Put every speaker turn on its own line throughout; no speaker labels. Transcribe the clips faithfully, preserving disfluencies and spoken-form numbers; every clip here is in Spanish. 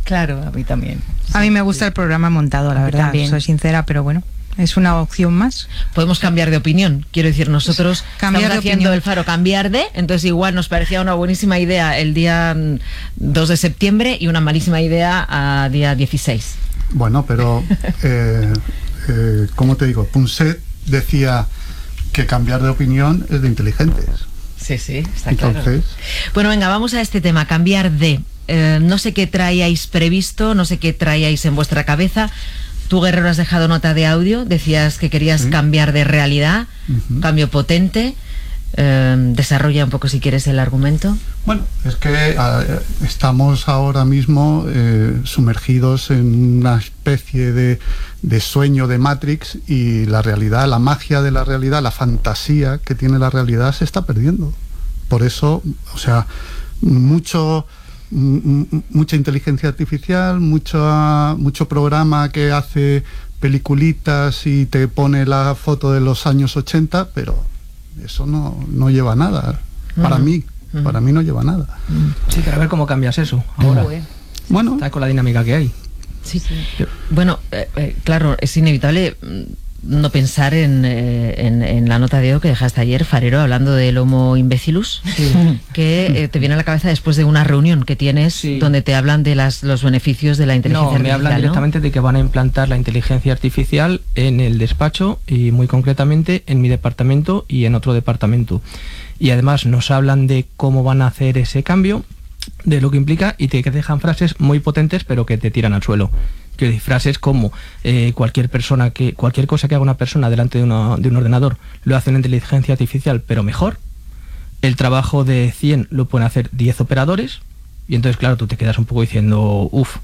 Claro, a mí también. Sí,
a mí me gusta
sí.
el programa montado, la verdad,
también.
soy sincera, pero bueno, es una opción más.
Podemos cambiar de opinión, quiero decir, nosotros
Cambiar
estamos
de
haciendo
opinión.
el Faro cambiar de, entonces igual nos parecía una buenísima idea el día dos de septiembre y una malísima idea a día dieciséis.
Bueno, pero eh, eh, ¿cómo te digo? Punset decía que cambiar de opinión es de inteligentes.
Sí, sí, está
Entonces,
claro. Bueno, venga, vamos a este tema, cambiar de. Eh, no sé qué traíais previsto, no sé qué traíais en vuestra cabeza. Tú, Guerrero, has dejado nota de audio, decías que querías
sí.
cambiar de realidad,
Uh-huh.
cambio potente. Eh, desarrolla un poco, si quieres, el argumento.
Bueno, es que eh, estamos ahora mismo eh, sumergidos en una especie de, de sueño de Matrix, y la realidad, la magia de la realidad, la fantasía que tiene la realidad se está perdiendo. Por eso, o sea, mucho... M- mucha inteligencia artificial, mucho, mucho programa que hace peliculitas y te pone la foto de los años ochenta, pero eso no, no lleva a nada. Para
Uh-huh.
mí,
Uh-huh.
para mí no lleva a nada.
Sí, pero a ver cómo cambias eso ahora.
Bueno.
Bueno,
Está con la dinámica que hay.
Sí. Bueno, eh, eh, claro, es inevitable mm, no pensar en, eh, en, en la nota de audio que dejaste ayer, Farero, hablando del Homo imbecilus, que eh, te viene a la cabeza después de una reunión que tienes,
Sí.
donde te hablan de las, los beneficios de la inteligencia
No, me
artificial.
hablan
¿no?
directamente de que van a implantar la inteligencia artificial en el despacho y muy concretamente en mi departamento y en otro departamento. Y además nos hablan de cómo van a hacer ese cambio, de lo que implica, y te dejan frases muy potentes pero que te tiran al suelo. Quiero decir, frases como eh, cualquier persona que cualquier cosa que haga una persona delante de, una, de un ordenador lo hace una inteligencia artificial pero mejor. El trabajo de cien lo pueden hacer diez operadores, y entonces claro, tú te quedas un poco diciendo uff,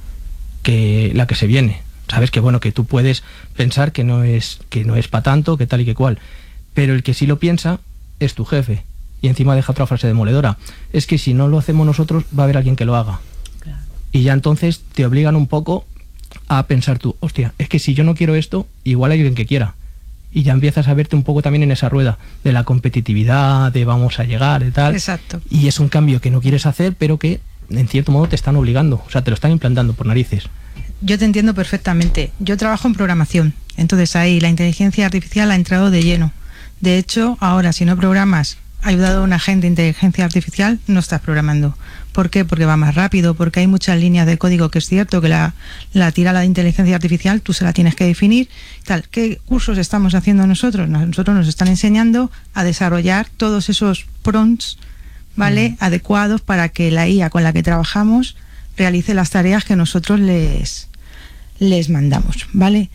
que la que se viene, sabes, que bueno, que tú puedes pensar que no es que no es para tanto, que tal y que cual, pero el que sí lo piensa es tu jefe. Y encima deja otra frase demoledora, es que si no lo hacemos nosotros va a haber alguien que lo haga.
Claro.
Y ya entonces te obligan un poco a pensar tú, hostia, es que si yo no quiero esto, igual hay alguien que quiera. Y ya empiezas a verte un poco también en esa rueda de la competitividad, de vamos a llegar, de tal.
Exacto.
Y es un cambio que no quieres hacer, pero que en cierto modo te están obligando, o sea, te lo están implantando por narices.
Yo te entiendo perfectamente. Yo trabajo en programación, entonces ahí la inteligencia artificial ha entrado de lleno. De hecho, ahora si no programas ayudado a un agente de inteligencia artificial, no estás programando. ¿Por qué? Porque va más rápido, porque hay muchas líneas de código que es cierto que la, la tira la inteligencia artificial, tú se la tienes que definir. Tal. ¿Qué cursos estamos haciendo nosotros? Nosotros nos están enseñando a desarrollar todos esos prompts, ¿vale? Mm. adecuados para que la I A con la que trabajamos realice las tareas que nosotros les, les mandamos, ¿vale?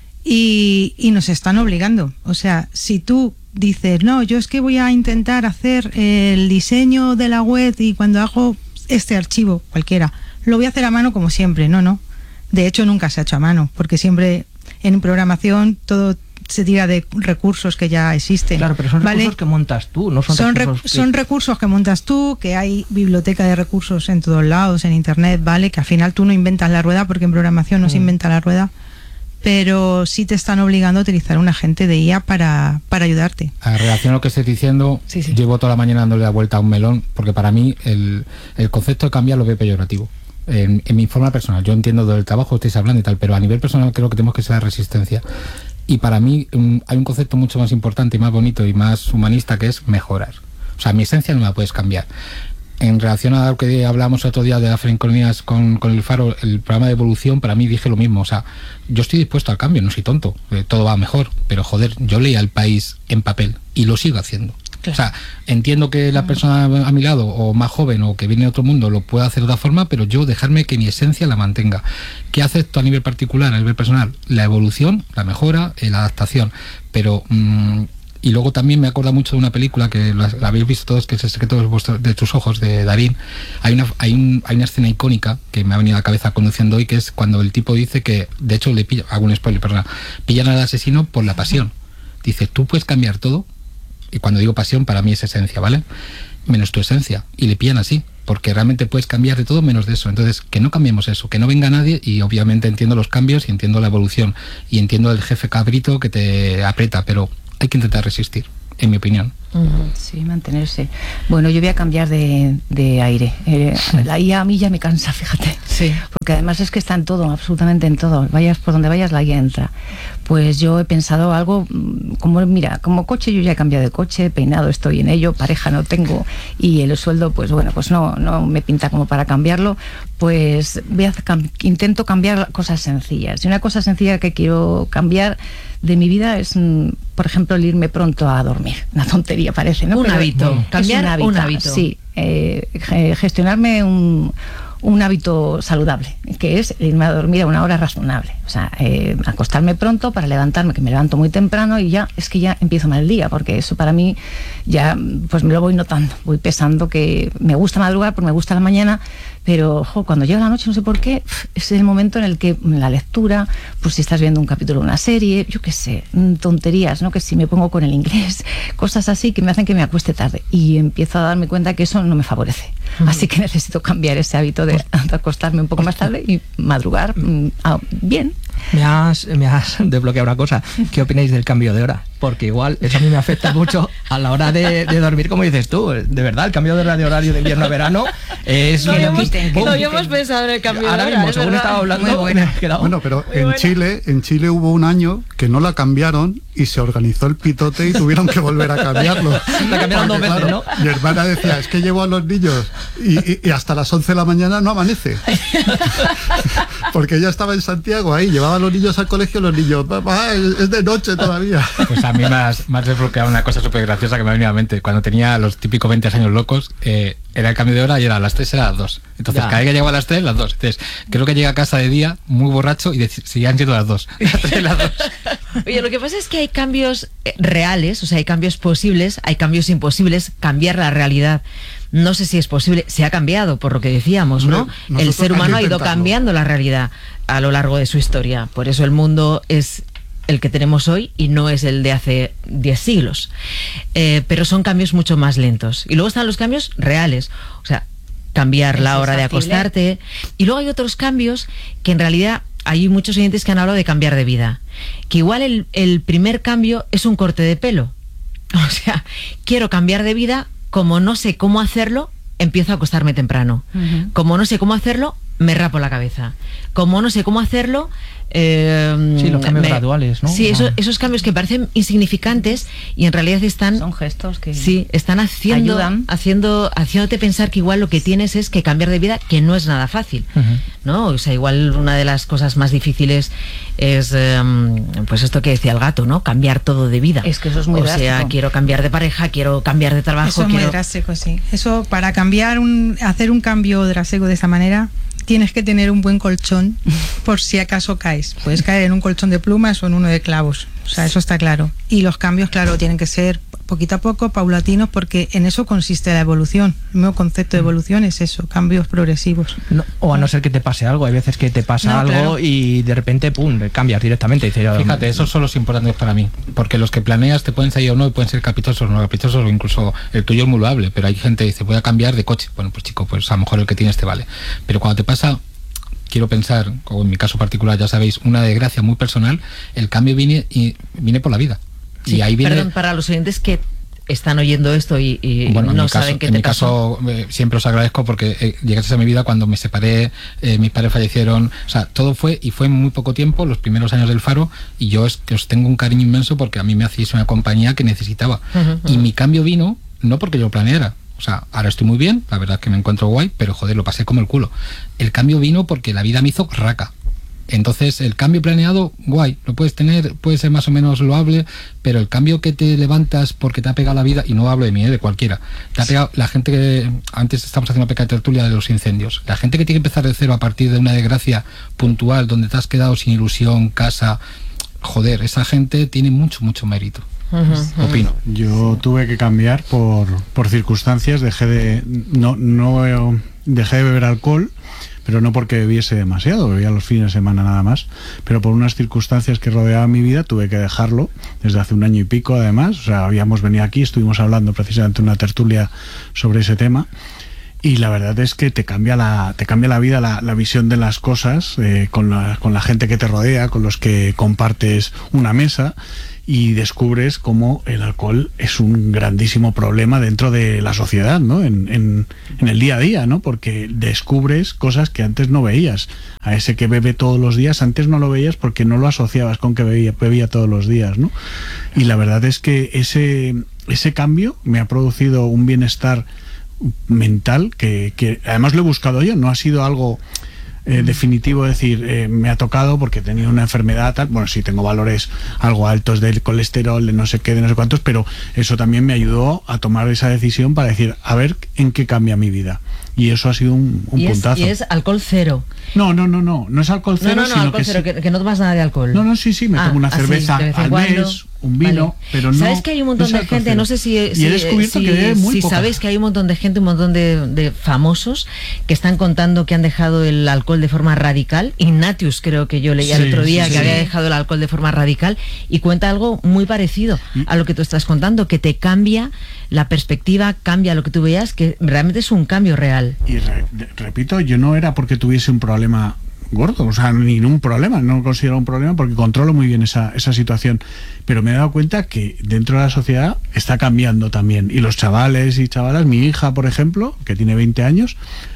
Y, y nos están obligando. O sea, si tú dices, no, yo es que voy a intentar hacer el diseño de la web y cuando hago este archivo, cualquiera, lo voy a hacer a mano como siempre. No, no. De hecho, nunca se ha hecho a mano, porque siempre en programación todo se tira de recursos que ya existen.
Claro, pero son
¿vale?
recursos que montas tú, no son,
son
recursos
rec-
que...
son recursos que montas tú, que hay biblioteca de recursos en todos lados, en internet, ¿vale? Que al final tú no inventas la rueda, porque en programación no mm. se inventa la rueda, pero sí te están obligando a utilizar un agente de I A para, para ayudarte.
En relación a lo que estés diciendo,
sí, sí.
llevo toda la mañana dándole la vuelta a un melón, porque para mí el, el concepto de cambiar lo veo peyorativo. En, en mi forma personal, yo entiendo del trabajo que estáis hablando y tal, pero a nivel personal creo que tenemos que ser la resistencia. Y para mí um, hay un concepto mucho más importante y más bonito y más humanista, que es mejorar. O sea, mi esencia no la puedes cambiar. En relación a lo que hablábamos otro día de las Franconías con, con el Faro, el programa de evolución, para mí dije lo mismo. O sea, yo estoy dispuesto al cambio, no soy tonto, eh, todo va mejor, pero joder, yo leía El País en papel y lo sigo haciendo. Claro. O sea, entiendo que la persona a mi lado, o más joven, o que viene de otro mundo, lo pueda hacer de otra forma, pero yo dejarme que mi esencia la mantenga. ¿Qué acepto a nivel particular, a nivel personal? La evolución, la mejora, eh, la adaptación. Pero... Mmm, y luego también me acuerdo mucho de una película que la, la habéis visto todos, que es El secreto de, vuestro, de tus ojos, de Darín. Hay una, hay, un, hay una escena icónica que me ha venido a la cabeza conduciendo hoy, que es cuando el tipo dice que, de hecho le pilla, hago un spoiler, perdona, pillan al asesino por la pasión. Dice, tú puedes cambiar todo, y cuando digo pasión para mí es esencia, ¿vale? Menos tu esencia, y le pillan así, porque realmente puedes cambiar de todo menos de eso. Entonces, que no cambiemos eso, que no venga nadie, y obviamente entiendo los cambios y entiendo la evolución, y entiendo el jefe cabrito que te aprieta, pero hay que intentar resistir, en mi opinión.
Sí, mantenerse. Bueno, yo voy a cambiar de, de aire. Eh, la I A a mí ya me cansa, fíjate.
Sí.
Porque además es que está en todo, absolutamente en todo. Vayas por donde vayas, la I A entra. Pues yo he pensado algo como, mira, como coche yo ya he cambiado de coche, peinado estoy en ello, pareja no tengo y el sueldo, pues bueno, pues no, no me pinta como para cambiarlo. Pues voy a cam- intento cambiar cosas sencillas. Y una cosa sencilla que quiero cambiar de mi vida es, por ejemplo, el irme pronto a dormir. Una tontería parece, ¿no?
Un
Pero
hábito,
es
cambiar
un hábito.
un hábito.
Sí, eh, gestionarme un, un hábito saludable, que es irme a dormir a una hora razonable. O sea, eh, acostarme pronto para levantarme, que me levanto muy temprano y ya es que ya empiezo mal el día, porque eso para mí ya pues me lo voy notando, voy pesando que me gusta madrugar porque me gusta la mañana, pero ojo, cuando llega la noche no sé por qué, es el momento en el que la lectura, pues si estás viendo un capítulo de una serie, yo qué sé, tonterías, ¿no? Que si me pongo con el inglés, cosas así que me hacen que me acueste tarde y empiezo a darme cuenta que eso no me favorece. Uh-huh. Así que necesito cambiar ese hábito de, de acostarme un poco más tarde y madrugar mm, ah, bien.
Me has, me has desbloqueado una cosa. ¿Qué opináis del cambio de hora? Porque igual eso a mí me afecta mucho a la hora de, de dormir, como dices tú. De verdad, el cambio de hora de horario de invierno a verano es...
No,
un,
quiten, no habíamos pensado en el cambio
ahora
de hora.
Mismo, según estaba hablando,
bueno.
me he quedado...
Bueno, pero
Muy
en
buena.
Chile, en Chile hubo un año que no la cambiaron y se organizó el pitote y tuvieron que volver a cambiarlo.
La cambiaron dos veces,
claro,
¿no?
Mi hermana decía, es que llevo a los niños y, y, y hasta las once de la mañana no amanece. Porque ella estaba en Santiago ahí, llevaba a los niños al colegio, los niños, papá, es de noche todavía.
Pues a mí me has, me has desbloqueado una cosa súper graciosa que me ha venido a la mente. Cuando tenía los típicos veinte años locos, eh, era el cambio de hora y era a las tres, era a las dos. Entonces,
Ya.
cada vez que llegaba a las tres, las dos. Entonces, creo que llegué a casa de día muy borracho y dec- seguían siendo las dos. Las tres, las dos.
Oye, lo que pasa es que hay cambios eh, reales, o sea, hay cambios posibles, hay cambios imposibles. Cambiar la realidad, no sé si es posible, se ha cambiado, por lo que decíamos, ¿no?
Hombre,
El
nosotros
ser
hay que
humano ha ido
intentarlo.
cambiando la realidad a lo largo de su historia. Por eso el mundo es el que tenemos hoy y no es el de hace diez siglos. Eh, pero son cambios mucho más lentos. Y luego están los cambios reales, o sea, cambiar
Eso
la
es
hora de
factible.
acostarte. Y luego hay otros cambios que en realidad hay muchos oyentes que han hablado de cambiar de vida. Que igual el, el primer cambio es un corte de pelo. O sea, quiero cambiar de vida, como no sé cómo hacerlo, empiezo a acostarme temprano.
Uh-huh.
Como no sé cómo hacerlo, me rapo la cabeza. Como no sé cómo hacerlo... Eh,
Sí, los cambios graduales, ¿no?
Sí, eso-
Ah.
esos cambios que parecen insignificantes y en realidad están...
Son gestos que
Sí, están haciendo,
ayudan.
haciendo, haciéndote pensar que igual lo que tienes es que cambiar de vida, que no es nada fácil,
Ujú.
¿no? O sea, igual una de las cosas más difíciles es, em, pues esto que decía el gato, ¿no? Cambiar todo de vida.
Es que eso es muy
O sea,
drástico.
quiero cambiar de pareja, quiero cambiar de trabajo,
Eso es muy
quiero...
drástico, sí. Eso, para cambiar un, hacer un cambio drástico de esa manera, tienes que tener un buen colchón por si acaso caes. Puedes caer en un colchón de plumas o en uno de clavos. O sea, eso está claro. Y los cambios, claro, tienen que ser poquito a poco, paulatinos, porque en eso consiste la evolución. El nuevo concepto de evolución es eso, cambios progresivos.
No, o a no ser que te pase algo. Hay veces que te pasa
No,
algo
claro.
y de repente, pum, cambias directamente. Y dices,
Fíjate, esos son los importantes para mí, porque los que planeas te pueden salir o no, y pueden ser capitosos o no capitosos, o incluso el tuyo es muy loable, pero hay gente que dice, voy a cambiar de coche. Bueno, pues chico, pues a lo mejor el que tienes te vale. Pero cuando te pasa, quiero pensar, o en mi caso particular, ya sabéis, una desgracia muy personal, el cambio viene y viene por la vida.
Sí,
y ahí viene...
Perdón, para los oyentes que están oyendo esto y, y
Bueno, en
no
mi caso,
saben qué
en
te
mi
pasó.
caso eh, siempre os agradezco porque eh, llegaste a mi vida cuando me separé, eh, mis padres fallecieron, o sea, todo fue y fue en muy poco tiempo, los primeros años del Faro, y yo es que os tengo un cariño inmenso porque a mí me hacéis una compañía que necesitaba.
Ujú,
Y
ujú.
mi cambio vino no porque yo lo planeara. O sea, ahora estoy muy bien, la verdad es que me encuentro guay, pero joder, lo pasé como el culo. El cambio vino porque la vida me hizo raca. Entonces, el cambio planeado, guay, lo puedes tener, puede ser más o menos loable, pero el cambio que te levantas porque te ha pegado la vida, y no hablo de mí, eh, de cualquiera, te ha pegado la gente que, antes estamos haciendo una pequeña tertulia de los incendios, la gente que tiene que empezar de cero a partir de una desgracia puntual, donde te has quedado sin ilusión, casa, joder, esa gente tiene mucho, mucho mérito.
Ujú, ujú.
Opino.
Yo tuve que cambiar por, por circunstancias, dejé de no, no eh, dejé de beber alcohol, pero no porque bebiese demasiado, bebía los fines de semana nada más, pero por unas circunstancias que rodeaban mi vida tuve que dejarlo desde hace un año y pico además. O sea, habíamos venido aquí, estuvimos hablando precisamente en una tertulia sobre ese tema. Y la verdad es que te cambia la, te cambia la vida, la, la visión de las cosas, eh, con, la, con la gente que te rodea, con los que compartes una mesa. y descubres cómo el alcohol es un grandísimo problema dentro de la sociedad, ¿no? En, en, en el día a día, ¿no? Porque descubres cosas que antes no veías. A ese que bebe todos los días, antes no lo veías porque no lo asociabas con que bebía, bebía todos los días, ¿no? Y la verdad es que ese, ese cambio me ha producido un bienestar mental que, que además lo he buscado yo, no ha sido algo eh, definitivo, decir, eh, me ha tocado porque tenía una enfermedad tal, bueno, sí tengo valores algo altos del colesterol, de no sé qué, de no sé cuántos, pero eso también me ayudó a tomar esa decisión para decir, a ver en qué cambia mi vida. Y eso ha sido un, un
y
puntazo.
Es, y es alcohol cero.
No, no, no, no, no es alcohol cero,
no, no, no,
sino
alcohol
que,
cero,
sí,
que, que no tomas nada de alcohol.
No, no, sí, sí, me
ah,
tomo una
así,
cerveza
al
mes,
cuando.
un vino,
Vale.
pero no.
¿Sabes que hay un montón
no
de gente? No sé si,
y he descubierto
si,
que bebe muy
si
poca.
sabéis que hay un montón de gente, un montón de, de famosos que están contando que han dejado el alcohol de forma radical. Ignatius, creo que yo leía
Sí,
el otro día
sí,
que
sí.
había dejado el alcohol de forma radical y cuenta algo muy parecido
Y,
a lo que tú estás contando, que te cambia la perspectiva, cambia lo que tú veas, que realmente es un cambio real.
Y re, repito, yo no era porque tuviese un problema gordo, o sea, ni un problema, no lo considero un problema porque controlo muy bien esa, esa situación, pero me he dado cuenta que dentro de la sociedad está cambiando también, y los chavales y chavalas, mi hija, por ejemplo, que tiene veinte años,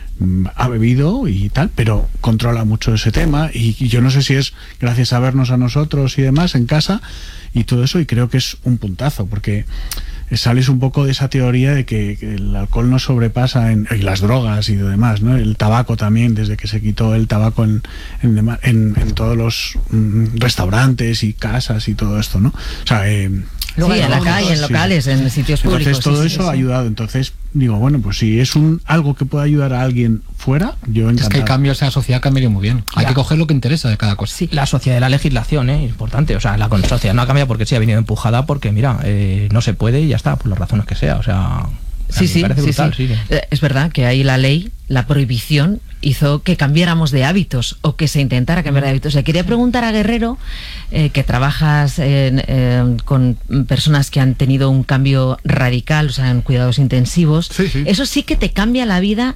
ha bebido y tal, pero controla mucho ese tema, y, y yo no sé si es gracias a vernos a nosotros y demás en casa y todo eso, y creo que es un puntazo, porque sales un poco de esa teoría de que, que el alcohol no sobrepasa en, y las drogas y lo demás, ¿no? El tabaco también, desde que se quitó el tabaco en, en, en, en todos los mm, restaurantes y casas y todo esto, ¿no? O sea, eh,
Sí, en la calle, en
sí.
locales, en sitios públicos.
Entonces todo
sí,
eso
sí,
ha
sí.
ayudado. Entonces digo, bueno, pues si es un algo que puede ayudar a alguien fuera, yo encantado.
Es que el cambio en la sociedad cambia muy bien. Hay
Ya.
que coger lo que interesa de cada cosa.
Sí, la sociedad de la legislación es ¿eh? importante. O sea, la sociedad no ha cambiado porque sí ha venido empujada porque, mira, eh, no se puede y ya está, por las razones que sea. O sea,
Sí,
me
sí,
parece
sí,
brutal,
sí.
sí.
Eh, Es verdad que ahí la ley, la prohibición, hizo que cambiáramos de hábitos o que se intentara cambiar de hábitos. Le quería preguntar a Guerrero, eh, que trabajas en, eh, con personas que han tenido un cambio radical, o sea, en cuidados intensivos.
Sí, sí.
Eso sí que te cambia la vida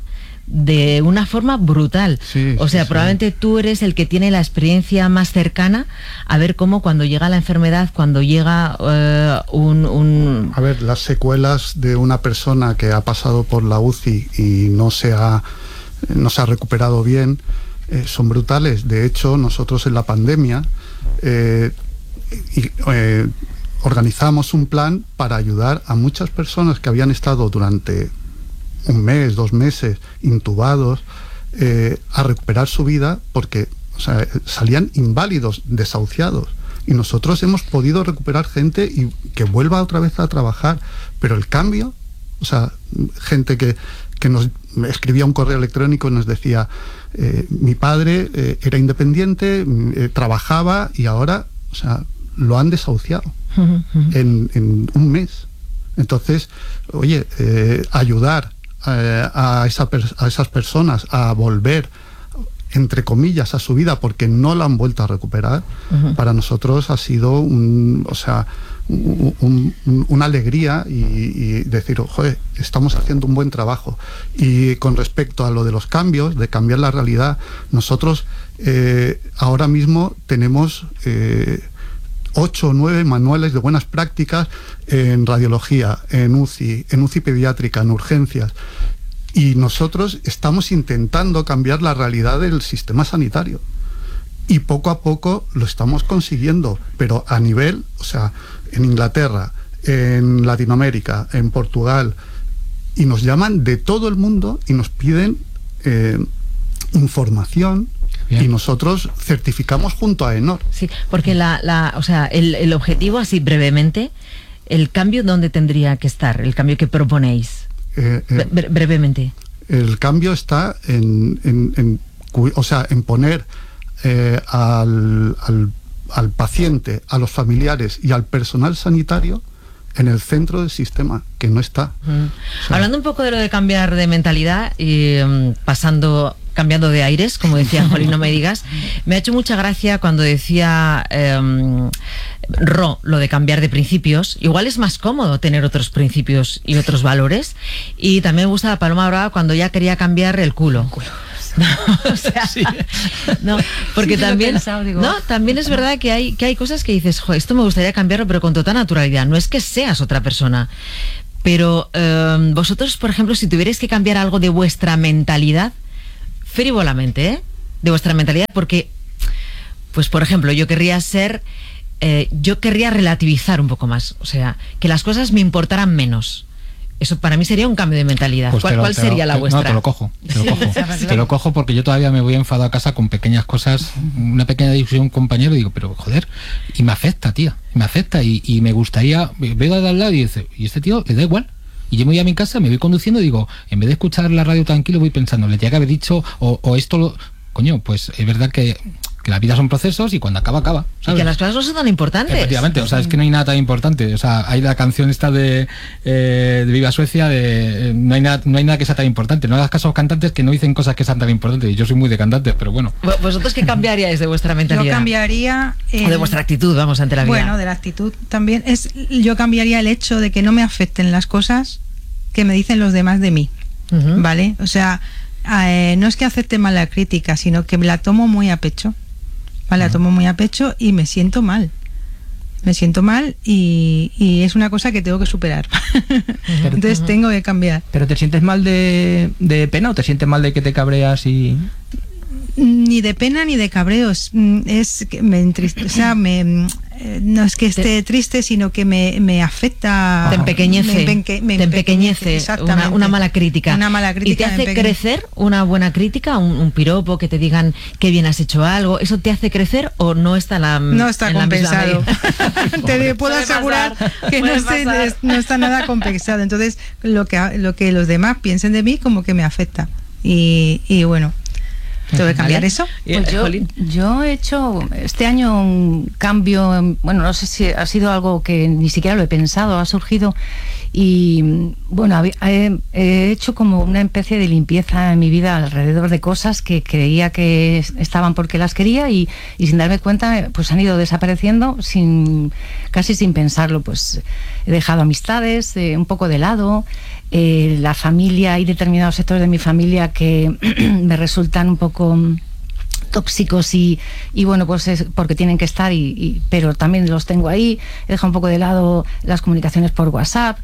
de una forma brutal.
Sí,
o sea,
sí, sí.
probablemente tú eres el que tiene la experiencia más cercana a ver cómo cuando llega la enfermedad, cuando llega eh, un, un...
A ver, las secuelas de una persona que ha pasado por la U C I y no se ha, no se ha recuperado bien eh, son brutales. De hecho, nosotros en la pandemia eh, y, eh, organizamos un plan para ayudar a muchas personas que habían estado durante un mes, dos meses, intubados, eh, a recuperar su vida porque, o sea, salían inválidos, desahuciados. Y nosotros hemos podido recuperar gente y que vuelva otra vez a trabajar. Pero el cambio, o sea, gente que, que nos escribía un correo electrónico y nos decía, eh, mi padre eh, era independiente, eh, trabajaba y ahora, o sea, lo han desahuciado en, en un mes. Entonces, oye, eh, ayudar eh, a, esa per- a esas personas a volver, entre comillas, a su vida porque no la han vuelto a recuperar, uh-huh. para nosotros ha sido un, o sea, un, un, una alegría y, y decir, joder, estamos haciendo un buen trabajo. Y con respecto a lo de los cambios, de cambiar la realidad, nosotros eh, ahora mismo tenemos eh, ocho o nueve manuales de buenas prácticas en radiología, en U C I, en U C I pediátrica, en urgencias. Y nosotros estamos intentando cambiar la realidad del sistema sanitario. Y poco a poco lo estamos consiguiendo, pero a nivel, o sea, en Inglaterra, en Latinoamérica, en Portugal, y nos llaman de todo el mundo y nos piden eh, información. Bien. Y nosotros certificamos junto a ENOR.
Sí, porque la, la, o sea, el, el objetivo, así brevemente, el cambio, ¿dónde tendría que estar? El cambio que proponéis. Eh, eh, Bre- brevemente.
El cambio está en, en, en o sea, en poner eh, al, al, al paciente, a los familiares y al personal sanitario en el centro del sistema, que no está.
Mm. O sea, hablando un poco de lo de cambiar de mentalidad y um, pasando... cambiando de aires, como decía Jolín, no me digas, me ha hecho mucha gracia cuando decía eh, Ro, lo de cambiar de principios. Igual es más cómodo tener otros principios y otros valores. Y también me gusta la Paloma Brava cuando ya quería cambiar el culo. O sea,
Sí.
no, porque
Sí, lo he
también,
pensado, digo,
no, también es verdad que hay, que hay cosas que dices, jo, esto me gustaría cambiarlo, pero con total naturalidad. No es que seas otra persona. Pero eh, vosotros, por ejemplo, si tuvierais que cambiar algo de vuestra mentalidad, frívolamente, ¿eh? De vuestra mentalidad, porque, pues por ejemplo, yo querría ser, eh, yo querría relativizar un poco más, o sea, que las cosas me importaran menos. Eso para mí sería un cambio de mentalidad.
Pues
¿Cuál,
te lo-
cuál
te lo-
sería la
te-
vuestra?
No, te lo cojo. Te lo
Sí.
cojo. Te lo cojo porque yo todavía me voy enfadado a casa con pequeñas cosas, una pequeña discusión con un compañero y digo, pero joder, y me afecta, tía, me afecta y, y me gustaría, veo de al lado y dice, y este tío le da igual. Y yo me voy a mi casa, me voy conduciendo y digo, en vez de escuchar la radio tranquilo, voy pensando, le tenía que haber dicho, o, o esto lo... Coño, pues es verdad que, que la vida son procesos y cuando acaba, acaba.
Y
¿sabes?
que las cosas no son tan importantes.
Efectivamente, o sea, es que no hay nada tan importante. O sea, hay la canción esta de, eh, de Viva Suecia, de eh, no hay nada, no hay nada que sea tan importante. No hagas caso a los cantantes que no dicen cosas que sean tan importantes. Yo soy muy de cantantes, pero bueno.
Vo- ¿Vosotros qué cambiaríais de vuestra mentalidad?
Yo cambiaría...
O de vuestra actitud, vamos, ante la vida.
Bueno, de la actitud también. Es, yo cambiaría el hecho de que no me afecten las cosas que me dicen los demás de mí,
Ujú.
¿vale? O sea, eh, no es que acepte mal la crítica, sino que me la tomo muy a pecho, ¿vale? La tomo muy a pecho y me siento mal. Me siento mal y, y es una cosa que tengo que superar. Entonces tengo que cambiar.
¿Pero te sientes mal de, de pena o te sientes mal de que te cabreas y...?
Ni de pena ni de cabreos. Mm, Es que me entristece, o sea, me, mm, eh, no es que esté triste, sino que me, me afecta.
Te empequeñece,
me empeque- me
te empequeñece
exactamente.
una, una mala crítica.
Una mala crítica.
¿Y te
me
hace
empequeñece.
crecer una buena crítica, un, un piropo, que te digan que bien has hecho algo? ¿Eso te hace crecer o no está la
No está
en la misma
compensado.
medida?
Te puedo
Puede
asegurar
pasar,
que no,
puede
esté-
pasar.
es- no está nada compensado. Entonces, lo que, lo que los demás piensen de mí como que me afecta. Y, y bueno, tengo que cambiar
¿Vale?
eso.
Pues yo,
Jolín.
yo he hecho este año un cambio, en- bueno, no sé si ha sido algo que ni siquiera lo he pensado, ha surgido y bueno, había- he, he hecho como una especie de limpieza en mi vida alrededor de cosas que creía que es- estaban porque las quería y, y sin darme cuenta pues han ido desapareciendo sin casi sin pensarlo. Pues he dejado amistades eh, un poco de lado. Eh, la familia, hay determinados sectores de mi familia que me resultan un poco mm, tóxicos y, y bueno, pues es porque tienen que estar, y, y- pero también los tengo ahí. He dejado un poco de lado las comunicaciones por WhatsApp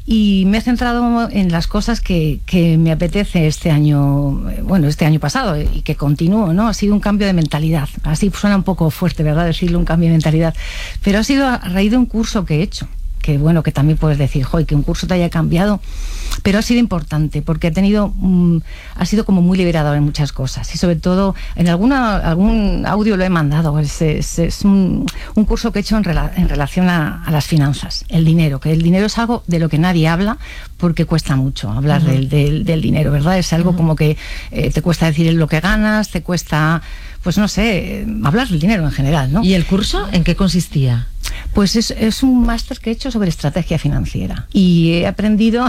y me he centrado en las cosas que, que me apetece este año, eh, bueno, este año pasado eh, y que continúo, ¿no? Ha sido un cambio de mentalidad. Así suena un poco fuerte, ¿verdad? Decirlo, un cambio de mentalidad. Pero ha sido a raíz de un curso que he hecho. Que bueno, que también puedes decir, joy, que un curso te haya cambiado, pero ha sido importante porque ha tenido, mm, ha sido como muy liberador en muchas cosas y sobre todo en alguna, algún audio lo he mandado. Es, es, es un, un curso que he hecho en, rela, en relación a, a las finanzas, el dinero, que el dinero es algo de lo que nadie habla porque cuesta mucho hablar uh-huh. del, del, del dinero, ¿verdad? Es algo uh-huh. como que eh, te cuesta decir lo que ganas, te cuesta, pues no sé, hablar del dinero en general, ¿no?
¿Y el curso en qué consistía?
Pues es, es un máster que he hecho sobre estrategia financiera y he aprendido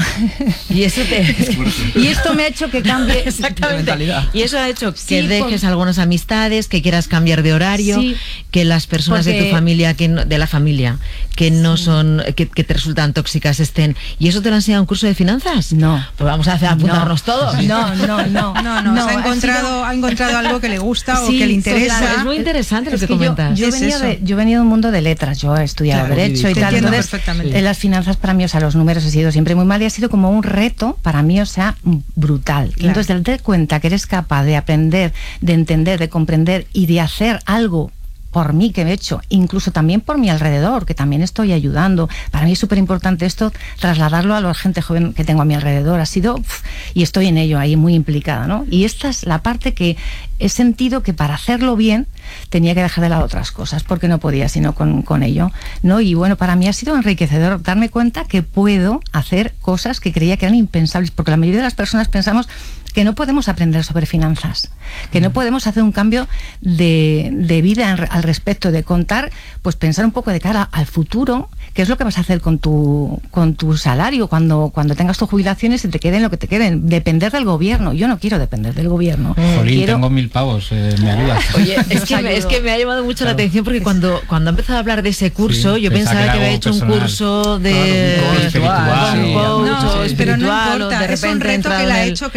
y eso te
y esto me ha hecho que cambie
exactamente y eso ha hecho que
sí,
dejes
por...
algunas amistades, que quieras cambiar de horario, sí, que las personas porque... de tu familia que no, de la familia que sí. no son que, que te resultan tóxicas estén. ¿Y eso te lo ha enseñado un curso de finanzas?
No,
pues vamos a hacer apuntarnos
no.
todos.
No, no, no,
no, no, no ha encontrado sido... ha encontrado algo que le gusta sí, o que le interesa.
Claro, es muy interesante es lo que, que comentas.
Yo, yo, venía de, yo venía de un mundo de letras, yo he estudiado claro, derecho y tal. Entonces,
perfectamente.
en las finanzas para mí, o sea, los números he sido siempre muy mal y ha sido como un reto para mí, o sea, brutal. Claro. Entonces, al darte cuenta que eres capaz de aprender, de entender, de comprender y de hacer algo por mí que he hecho, incluso también por mi alrededor, que también estoy ayudando. Para mí es súper importante esto, trasladarlo a la gente joven que tengo a mi alrededor. Ha sido, uf, y estoy en ello ahí muy implicada, ¿no? Y esta es la parte que he sentido que para hacerlo bien tenía que dejar de lado otras cosas, porque no podía sino con, con ello, ¿no? Y bueno, para mí ha sido enriquecedor darme cuenta que puedo hacer cosas que creía que eran impensables, porque la mayoría de las personas pensamos que no podemos aprender sobre finanzas, que no podemos hacer un cambio de, de vida en, al respecto, de contar, pues pensar un poco de cara al futuro, qué es lo que vas a hacer con tu, con tu salario cuando, cuando tengas tus jubilaciones y te queden lo que te queden. Depender del gobierno. Yo no quiero depender del gobierno.
Jolín,
quiero...
tengo mil pavos, eh, me ayudas.
Oye, es que, me, es que me ha llamado mucho claro. la atención porque cuando, cuando ha empezado a hablar de ese curso, sí, yo pensaba que, que había hecho personal. un curso de
claro, un
espiritual,
espiritual,
un coach,
no,
espiritual,
pero no importa,
de repente
es un reto que la ha
el...
hecho crecer a ella.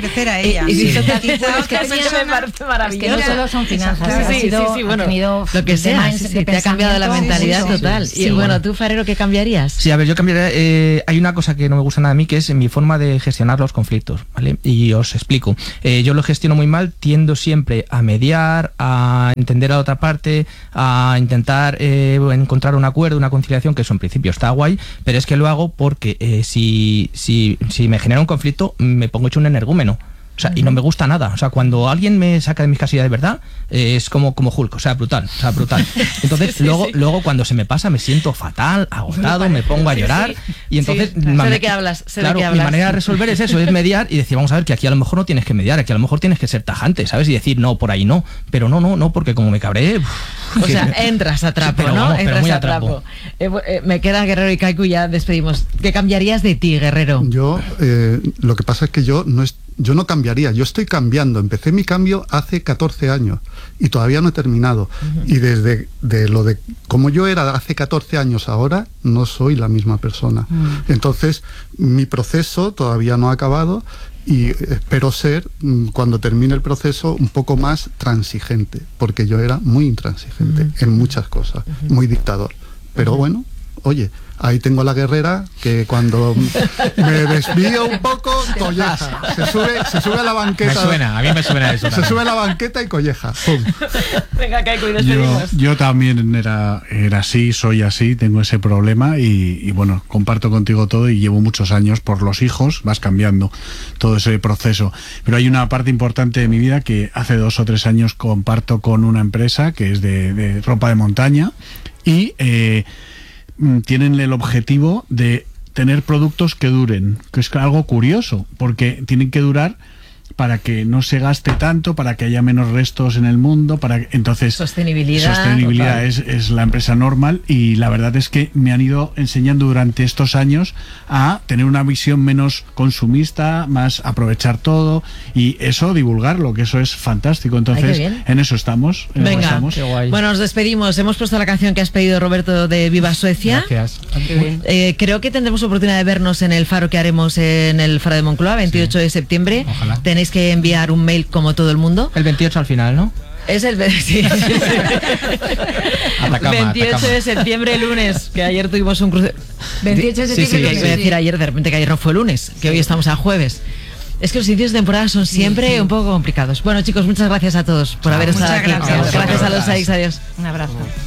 ella.
Y, y,
sí.
quizá
Quizá
que a mí me parece maravilloso.
Es que no solo son finanzas,
Claro,
ha
sí,
sido,
sí, sí, bueno,
ha tenido
lo que sea,
de
sí,
de
sí, te ha cambiado la
pensamiento.
mentalidad
Sí, sí,
total.
sí,
y
sí.
bueno, tú, Farero, ¿qué cambiarías?
Sí, a ver, yo cambiaría. Eh, hay una cosa que no me gusta nada a mí, que es mi forma de gestionar los conflictos, ¿vale? Y os explico. Eh, yo lo gestiono muy mal, tiendo siempre a mediar, a entender a la otra parte, a intentar eh, encontrar un acuerdo, una conciliación, que eso en principio está guay, pero es que lo hago porque eh, si, si, si me genera un conflicto, me pongo hecho un energúmeno. O sea, y no me gusta nada. O sea, cuando alguien me saca de mis casillas de verdad, eh, es como, como Hulk, o sea, brutal, o sea, brutal. Entonces,
sí,
luego,
sí.
luego cuando se me pasa, me siento fatal, agotado, me pongo a llorar.
Sí, sí.
Y entonces,
Sí, sé de qué hablas, sé de
claro,
qué
mi
hablas.
manera de resolver es eso, es mediar y decir, vamos a ver, que aquí a lo mejor no tienes que mediar, aquí a lo mejor tienes que ser tajante, ¿sabes? Y decir, no, por ahí no. Pero no, no, no, porque como me cabré.
O sea, entras a trapo,
pero
¿no?
vamos, pero
entras
muy
a
a trapo.
trapo. Eh, eh, me queda Guerrero y Kaiku, ya despedimos. ¿Qué cambiarías de ti, Guerrero?
Yo, eh, lo que pasa es que yo no es, yo no cambiaría, yo estoy cambiando. Empecé mi cambio hace catorce años y todavía no he terminado. Uh-huh. Y desde de lo de como yo era hace catorce años ahora, no soy la misma persona. Uh-huh. Entonces, mi proceso todavía no ha acabado y espero ser, cuando termine el proceso, un poco más transigente, porque yo era muy intransigente uh-huh. en muchas cosas, uh-huh. muy dictador. Pero uh-huh. bueno, oye, ahí tengo a la guerrera que cuando me desvío un poco, colleja. Se sube, se sube a la banqueta.
Me suena, a mí me suena eso.
Se
también.
sube a la banqueta y colleja. ¡Pum!
Venga, Kaiku, y
Yo,
despedimos.
yo también era, era así, soy así, tengo ese problema y, y bueno, comparto contigo todo y llevo muchos años por los hijos, vas cambiando todo ese proceso. Pero hay una parte importante de mi vida que hace dos o tres años comparto con una empresa que es de, de ropa de montaña y eh, tienen el objetivo de tener productos que duren, que es algo curioso, porque tienen que durar para que no se gaste tanto, para que haya menos restos en el mundo, para que, entonces
sostenibilidad,
sostenibilidad es, es la empresa normal y la verdad es que me han ido enseñando durante estos años a tener una visión menos consumista, más aprovechar todo y eso divulgarlo, que eso es fantástico. Entonces
Ay,
en eso estamos. En
Venga,
eso estamos.
Qué guay.
Bueno, nos despedimos. Hemos puesto la canción que has pedido, Roberto, de Viva Suecia.
Gracias.
Eh, creo que tendremos oportunidad de vernos en el faro que haremos en el Faro de Moncloa, veintiocho de septiembre.
Ojalá.
Tenéis que enviar un mail como todo el mundo.
El veintiocho al final, ¿no?
Es el sí.
Atacama,
veintiocho
atacama.
de septiembre, lunes, que ayer tuvimos un cruce.
veintiocho de
Sí, sí,
septiembre,
que
lunes,
iba a
sí.
decir ayer, de repente que ayer no fue lunes, que hoy estamos a jueves. Es que los inicios de temporada son siempre un poco complicados. Bueno, chicos, muchas gracias a todos por haber estado
Muchas
aquí.
gracias.
Gracias a los Saix, adiós.
Un abrazo.